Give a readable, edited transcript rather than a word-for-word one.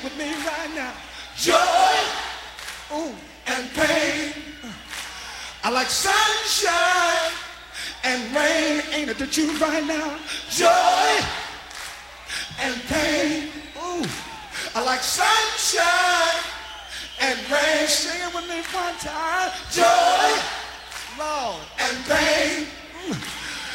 with me right now. Joy, ooh, and pain. I like sunshine and rain. Ain't it the truth right now? Joy and pain. Ooh, I like sunshine and rain. Sing it with me one time. Joy, Lord, and pain.